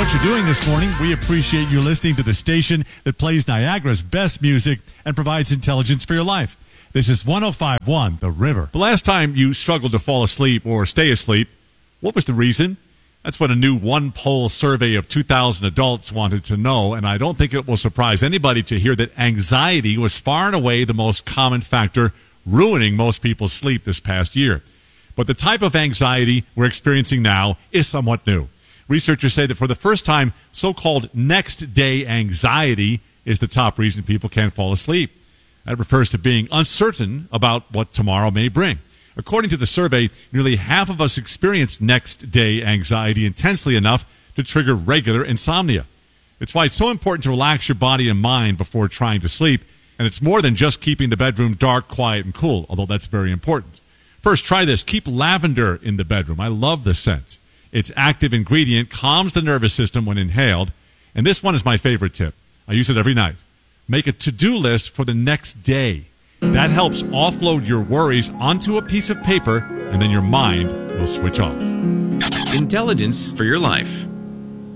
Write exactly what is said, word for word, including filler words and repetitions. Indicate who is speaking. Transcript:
Speaker 1: what you're doing this morning. We appreciate you listening to the station that plays Niagara's best music and provides intelligence for your life. This is one oh five point one The River. The last time you struggled to fall asleep or stay asleep, what was the reason? That's what a new one-poll survey of two thousand adults wanted to know, and I don't think it will surprise anybody to hear that anxiety was far and away the most common factor ruining most people's sleep this past year. But the type of anxiety we're experiencing now is somewhat new. Researchers say that for the first time, so-called next-day anxiety is the top reason people can't fall asleep. That refers to being uncertain about what tomorrow may bring. According to the survey, nearly half of us experience next-day anxiety intensely enough to trigger regular insomnia. It's why it's so important to relax your body and mind before trying to sleep, and it's more than just keeping the bedroom dark, quiet, and cool, although that's very important. First, try this. Keep lavender in the bedroom. I love the scent. Its active ingredient calms the nervous system when inhaled, and this one is my favorite tip. I use it every night. Make a to-do list for the next day. That helps offload your worries onto a piece of paper, and then your mind will switch off.
Speaker 2: Intelligence for your life.